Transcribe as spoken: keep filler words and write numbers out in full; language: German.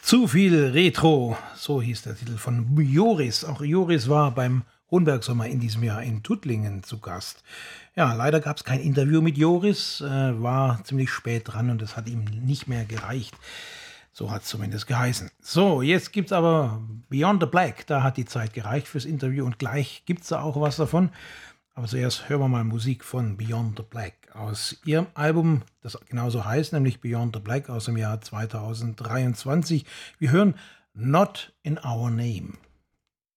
Zu viel Retro, so hieß der Titel von Joris. Auch Joris war beim Hohenberg-Sommer in diesem Jahr in Tuttlingen zu Gast. Ja, leider gab es kein Interview mit Joris, äh, war ziemlich spät dran und es hat ihm nicht mehr gereicht. So hat es zumindest geheißen. So, jetzt gibt es aber Beyond the Black. Da hat die Zeit gereicht fürs Interview und gleich gibt es da auch was davon. Aber zuerst hören wir mal Musik von Beyond the Black aus ihrem Album, das genauso heißt, nämlich Beyond the Black aus dem Jahr zweitausenddreiundzwanzig. Wir hören Not in Our Name.